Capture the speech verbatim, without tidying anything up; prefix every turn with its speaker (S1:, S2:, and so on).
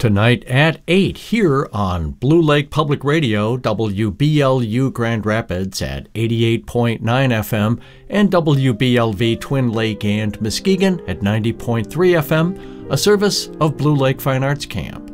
S1: Tonight at eight here on Blue Lake Public Radio, W B L U Grand Rapids at eighty-eight point nine F M and W B L V Twin Lake and Muskegon at ninety point three F M, a service of Blue Lake Fine Arts Camp.